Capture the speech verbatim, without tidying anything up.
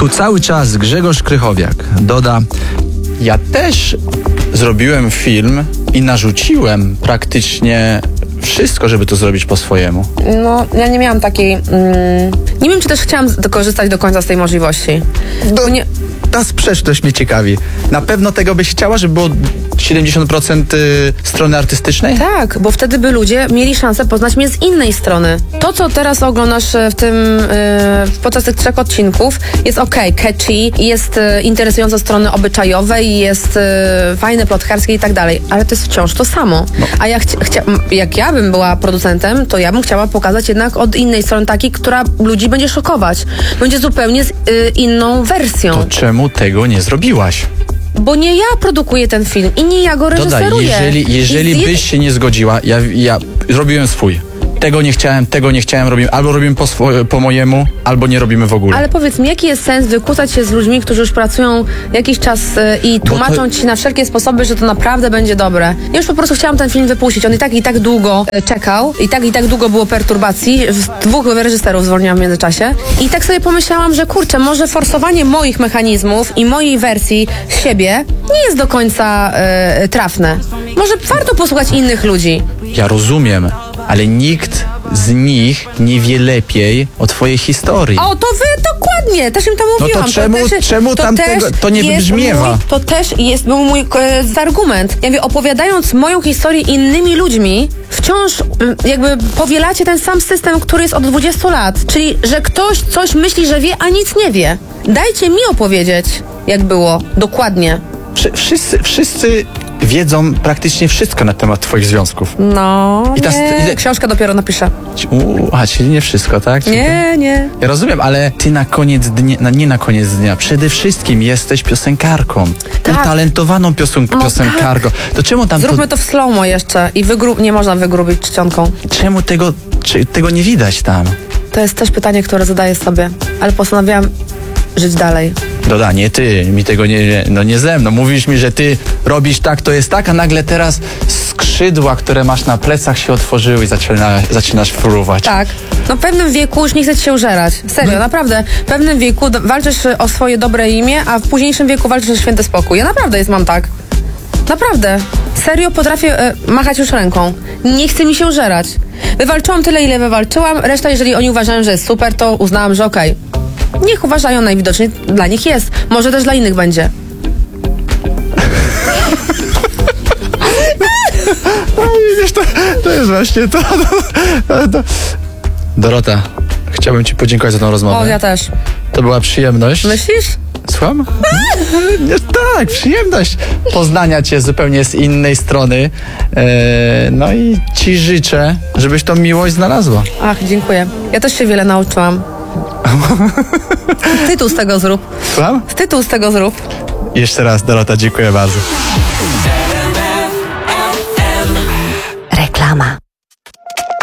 Tu cały czas Grzegorz Krychowiak doda: ja też zrobiłem film i narzuciłem praktycznie wszystko, żeby to zrobić po swojemu. No, ja nie miałam takiej... Mm, nie wiem, czy też chciałam korzystać do końca z tej możliwości. Do, nie... Ta sprzeczność mnie ciekawi. Na pewno tego byś chciała, żeby było siedemdziesiąt procent strony artystycznej? Tak, bo wtedy by ludzie mieli szansę poznać mnie z innej strony. To, co teraz oglądasz w tym, yy, podczas tych trzech odcinków, jest okej, okay, catchy, jest yy, interesujące strony obyczajowej, jest yy, fajne, plotkarskie i tak dalej, ale to jest wciąż to samo. No. A ja chcia, chcia, jak ja bym była producentem, to ja bym chciała pokazać jednak od innej strony takiej, która ludzi będzie szokować. Będzie zupełnie z yy, inną wersją. To czemu tego nie zrobiłaś? Bo nie ja produkuję ten film i nie ja go reżyseruję. Dodaj, jeżeli, jeżeli zje... byś się nie zgodziła, ja, ja robiłem swój. Tego nie chciałem, tego nie chciałem, robimy, albo robimy po, swo- po mojemu, albo nie robimy w ogóle. Ale powiedz mi, jaki jest sens wykłócać się z ludźmi, którzy już pracują jakiś czas y, i tłumaczą to... ci na wszelkie sposoby, że to naprawdę będzie dobre. Ja już po prostu chciałam ten film wypuścić. On i tak i tak długo y, czekał, i tak i tak długo było perturbacji. Dwóch reżyserów zwolniłam w międzyczasie. I tak sobie pomyślałam, że kurczę, może forsowanie moich mechanizmów i mojej wersji siebie nie jest do końca y, trafne. Może warto posłuchać innych ludzi. Ja rozumiem, ale nikt z nich nie wie lepiej o twojej historii. O, to wy dokładnie, też im to mówiłam. No to czemu, to też, czemu to tam też tego, to nie wybrzmiewa? Mój, to też jest był mój e, argument. Ja mówię, opowiadając moją historię innymi ludźmi, wciąż m, jakby powielacie ten sam system, który jest od dwudziestu lat. Czyli, że ktoś coś myśli, że wie, a nic nie wie. Dajcie mi opowiedzieć, jak było, dokładnie. Wszyscy, wszyscy wiedzą praktycznie wszystko na temat twoich związków. No, I ta, nie. ile... Książkę dopiero napiszę. Uuu, a czyli nie wszystko, tak? Nie, nie. Ja rozumiem, ale ty na koniec dnia, no nie na koniec dnia, przede wszystkim jesteś piosenkarką. Tak. Utalentowaną piosen, no piosenkarką. Tak. To czemu tam... Zróbmy to, to w slow-mo jeszcze i wygru... nie można wygrubić czcionką. Czemu tego, czy, tego nie widać tam? To jest też pytanie, które zadaję sobie, ale postanowiłam żyć dalej. Doda, nie ty, mi tego nie, no nie ze mną. Mówisz mi, że ty robisz tak, to jest tak, a nagle teraz skrzydła, które masz na plecach, się otworzyły i zaczyna, zaczynasz fruwać. Tak. No w pewnym wieku już nie chcesz się żerać. Serio, no. Naprawdę. W pewnym wieku do, walczysz o swoje dobre imię, a w późniejszym wieku walczysz o święty spokój. Ja naprawdę jest mam tak. Naprawdę. Serio potrafię e, machać już ręką. Nie chce mi się żerać. Wywalczyłam tyle, ile wywalczyłam. Reszta, jeżeli oni uważają, że jest super, to uznałam, że okej. Okay. Niech uważają, najwidoczniej dla nich jest. Może też dla innych będzie. No widzisz, to, to jest właśnie to, to, to. Dorota, chciałbym ci podziękować za tą rozmowę. O, ja też. To była przyjemność. Myślisz? Słucham? Nie, tak, przyjemność poznania cię zupełnie z innej strony. E, no i ci życzę, żebyś tą miłość znalazła. Ach, dziękuję. Ja też się wiele nauczyłam. Tytuł z tego zrób. Słucham? Tytuł z tego zrób. Jeszcze raz, Dorota, dziękuję bardzo. Reklama.